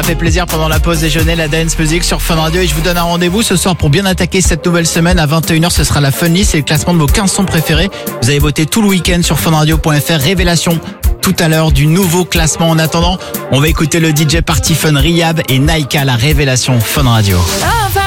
Ça fait plaisir pendant la pause déjeuner, la dance music sur Fun Radio, et je vous donne un rendez-vous ce soir pour bien attaquer cette nouvelle semaine. À 21h, ce sera la Fun List et le classement de vos 15 sons préférés. Vous avez voté tout le week-end sur funradio.fr. Révélation tout à l'heure du nouveau classement. En attendant, on va écouter le DJ Party Fun Riyab et Naika, la révélation Fun Radio.